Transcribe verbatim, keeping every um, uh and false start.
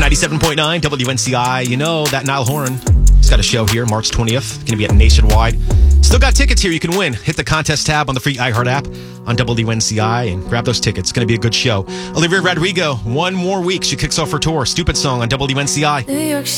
ninety-seven point nine W N C I. You know that Niall Horan. He's got a show here March twentieth. Going to be at Nationwide. Still got tickets here you can win. Hit the contest tab on the free iHeart app on W N C I and grab those tickets. It's going to be a good show. Olivia Rodrigo, one more week. She kicks off her tour. Stupid Song on W N C I. New York